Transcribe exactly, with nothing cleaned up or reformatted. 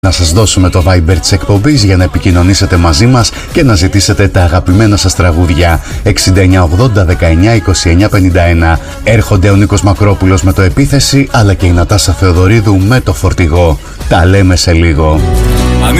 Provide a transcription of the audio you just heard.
Να σας δώσουμε το Viber της εκπομπής για να επικοινωνήσετε μαζί μας και να ζητήσετε τα αγαπημένα σας τραγούδια. εξήντα εννιά ογδόντα δεκαεννιά είκοσι εννιά πενήντα ένα. Έρχονται ο Νίκος Μακρόπουλος με το Επίθεση, αλλά και η Νατάσα Θεοδωρίδου με το Φορτηγό. Τα λέμε σε λίγο.